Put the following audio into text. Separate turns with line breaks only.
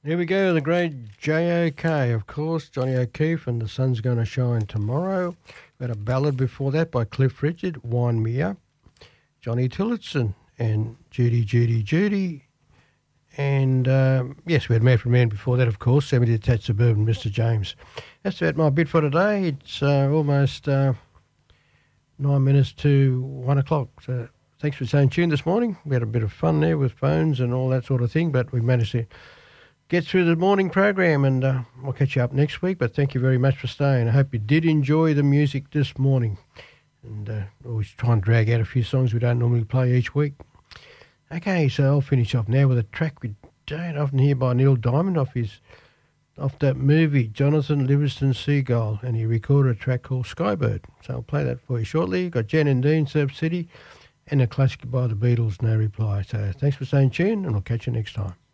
Here we go, the great J.O.K., of course, Johnny O'Keefe and The Sun's Gonna Shine Tomorrow. We had a ballad before that by Cliff Richard, Wind Me Up. Johnny Tillotson and Judy, Judy, Judy. And, yes, we had Man from Man before that, of course, 70 Detached Suburban, Mr. James. That's about my bit for today. It's almost 9 minutes to 1 o'clock. So thanks for staying tuned this morning. We had a bit of fun there with phones and all that sort of thing, but we managed to get through the morning program, and I'll catch you up next week. But thank you very much for staying. I hope you did enjoy the music this morning. And always try and drag out a few songs we don't normally play each week. Okay, so I'll finish off now with a track we don't often hear by Neil Diamond off that movie, Jonathan Livingston Seagull, and he recorded a track called Skybird. So I'll play that for you shortly. Got Jen and Dean, Surf City, and a classic by the Beatles, No Reply. So thanks for staying tuned, and I'll catch you next time.